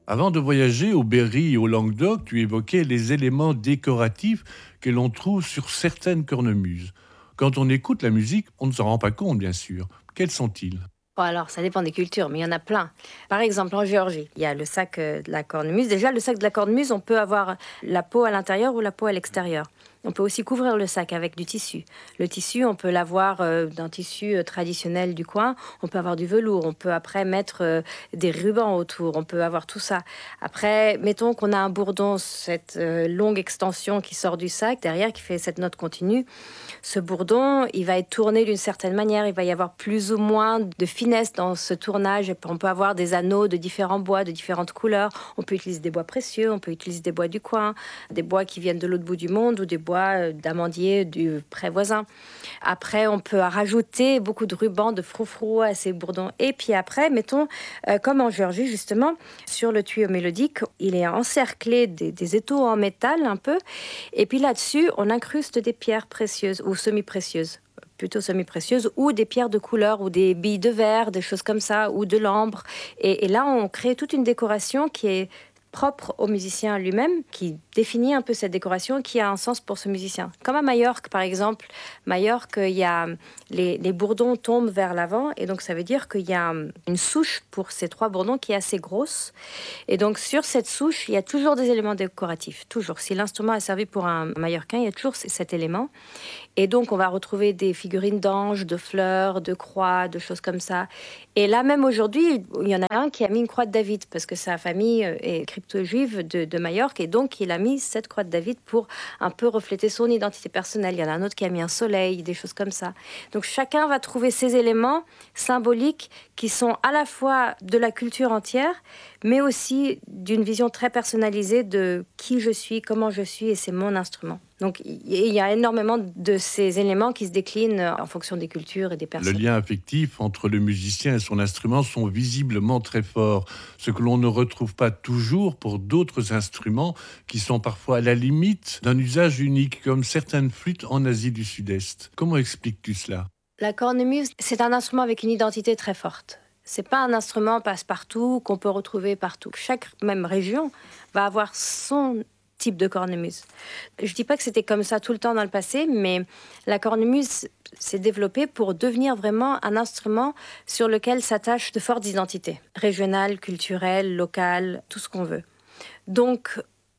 Avant de voyager au Berry et au Languedoc, tu évoquais les éléments décoratifs que l'on trouve sur certaines cornemuses. Quand on écoute la musique, on ne s'en rend pas compte, bien sûr. Quels sont-ils? Bon, alors, ça dépend des cultures, mais il y en a plein. Par exemple, en Géorgie, il y a le sac de la cornemuse. Déjà, le sac de la cornemuse, on peut avoir la peau à l'intérieur ou la peau à l'extérieur. On peut aussi couvrir le sac avec du tissu. Le tissu, on peut l'avoir d'un tissu traditionnel du coin. On peut avoir du velours. On peut après mettre des rubans autour. On peut avoir tout ça. Après, mettons qu'on a un bourdon, cette longue extension qui sort du sac derrière, qui fait cette note continue. Ce bourdon, il va être tourné d'une certaine manière. Il va y avoir plus ou moins de finesse dans ce tournage. On peut avoir des anneaux de différents bois, de différentes couleurs. On peut utiliser des bois précieux, on peut utiliser des bois du coin, des bois qui viennent de l'autre bout du monde ou des bois d'amandier du pré voisin. Après, on peut rajouter beaucoup de rubans, de froufrou à ces bourdons. Et puis après, mettons, comme en Géorgie justement, sur le tuyau mélodique, il est encerclé des étaux en métal un peu. Et puis là-dessus, on incruste des pierres précieuses ou semi-précieuses, plutôt semi-précieuses, ou des pierres de couleur, ou des billes de verre, des choses comme ça, ou de l'ambre. Et là, on crée toute une décoration qui est propre au musicien lui-même, qui définit un peu cette décoration, qui a un sens pour ce musicien. Comme à Majorque, par exemple. Majorque, il y a les bourdons tombent vers l'avant, et donc ça veut dire qu'il y a une souche pour ces trois bourdons qui est assez grosse. Et donc sur cette souche, il y a toujours des éléments décoratifs. Toujours. Si l'instrument a servi pour un Mallorquin, il y a toujours cet élément. Et donc, on va retrouver des figurines d'anges, de fleurs, de croix, de choses comme ça. Et là, même aujourd'hui, il y en a un qui a mis une croix de David, parce que sa famille est crypto-juive de Majorque, et donc il a mis cette croix de David pour un peu refléter son identité personnelle. Il y en a un autre qui a mis un soleil, des choses comme ça. Donc, chacun va trouver ces éléments symboliques qui sont à la fois de la culture entière, mais aussi d'une vision très personnalisée de qui je suis, comment je suis, et c'est mon instrument. Donc, il y a énormément de ces éléments qui se déclinent en fonction des cultures et des Le personnes. lien affectif entre le musicien et son instrument sont visiblement très forts, ce que l'on ne retrouve pas toujours pour d'autres instruments qui sont parfois à la limite d'un usage unique, comme certaines flûtes en Asie du Sud-Est. Comment expliques-tu cela? La cornemuse, c'est un instrument avec une identité très forte. C'est pas un instrument passe-partout qu'on peut retrouver partout. Chaque même région va avoir son type de cornemuse. Je dis pas que c'était comme ça tout le temps dans le passé, mais la cornemuse s'est développée pour devenir vraiment un instrument sur lequel s'attachent de fortes identités, régionales, culturelles, locales, tout ce qu'on veut. Donc,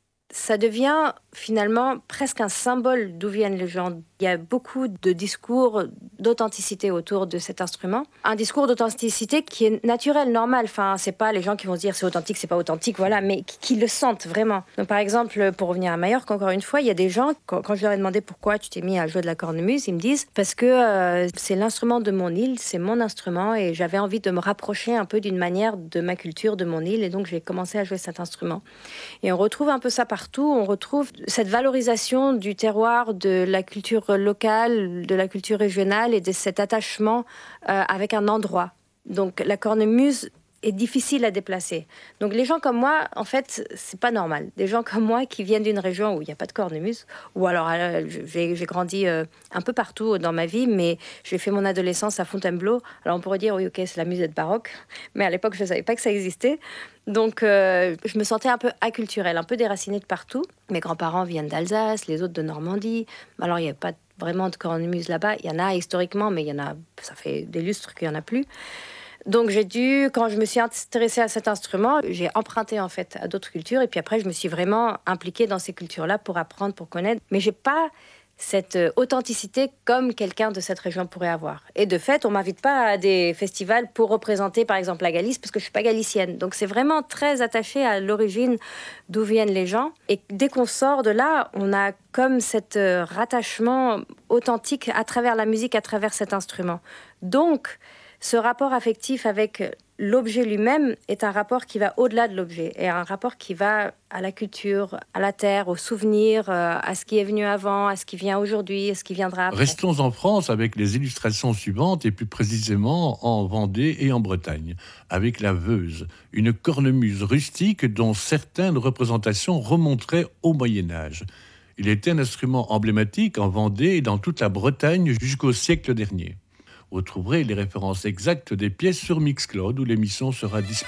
ça devient finalement presque un symbole d'où viennent les gens. Il y a beaucoup de discours d'authenticité autour de cet instrument. Un discours d'authenticité qui est naturel, normal. Enfin, c'est pas les gens qui vont se dire c'est authentique, c'est pas authentique, voilà, mais qui le sentent vraiment. Donc, par exemple, pour revenir à Majorque, encore une fois, il y a des gens, quand je leur ai demandé pourquoi tu t'es mis à jouer de la cornemuse, ils me disent parce que c'est l'instrument de mon île, c'est mon instrument et j'avais envie de me rapprocher un peu d'une manière de ma culture, de mon île, et donc j'ai commencé à jouer cet instrument. Et on retrouve un peu ça partout, on retrouve cette valorisation du terroir, de la culture locale, de la culture régionale et de cet attachement avec un endroit. Donc la cornemuse est difficile à déplacer. Donc les gens comme moi, en fait, c'est pas normal. Des gens comme moi qui viennent d'une région où il n'y a pas de cornemuse, ou alors j'ai grandi un peu partout dans ma vie, mais j'ai fait mon adolescence à Fontainebleau. Alors on pourrait dire, oui, ok, c'est la musette baroque, mais à l'époque, je ne savais pas que ça existait. Donc je me sentais un peu aculturelle, un peu déracinée de partout. Mes grands-parents viennent d'Alsace, les autres de Normandie. Alors il n'y a pas vraiment de cornemuse là-bas. Il y en a historiquement, mais il y en a, ça fait des lustres qu'il n'y en a plus. Donc j'ai dû, quand je me suis intéressée à cet instrument, j'ai emprunté en fait à d'autres cultures et puis après je me suis vraiment impliquée dans ces cultures-là pour apprendre, pour connaître. Mais j'ai pas cette authenticité comme quelqu'un de cette région pourrait avoir. Et de fait, on m'invite pas à des festivals pour représenter par exemple la Galice parce que je suis pas galicienne. Donc c'est vraiment très attaché à l'origine d'où viennent les gens. Et dès qu'on sort de là, on a comme cet rattachement authentique à travers la musique, à travers cet instrument. Donc ce rapport affectif avec l'objet lui-même est un rapport qui va au-delà de l'objet, et un rapport qui va à la culture, à la terre, au souvenir, à ce qui est venu avant, à ce qui vient aujourd'hui, à ce qui viendra après. Restons en France avec les illustrations suivantes et plus précisément en Vendée et en Bretagne, avec la Veuse, une cornemuse rustique dont certaines représentations remonteraient au Moyen Âge. Il était un instrument emblématique en Vendée et dans toute la Bretagne jusqu'au siècle dernier. Vous trouverez les références exactes des pièces sur Mixcloud où l'émission sera disponible.